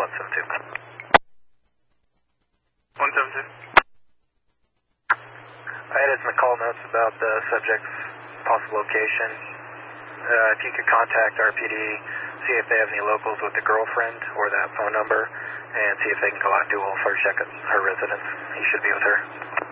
172. 172. I added some call notes about the subject's possible location. If you could contact RPD, see if they have any locals with the girlfriend or that phone number, and see if they can go out and do a welfare check at her residence. He should be with her.